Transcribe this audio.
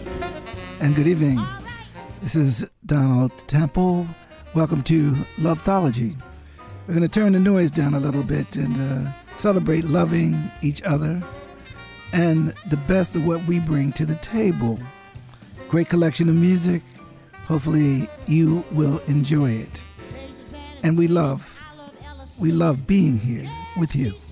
And good evening. This is Donald Temple. Welcome to Love'thology. We're going to turn the noise down a little bit and celebrate loving each other and the best of what we bring to the table. Great collection of music. Hopefully you will enjoy it. And we love being here with you.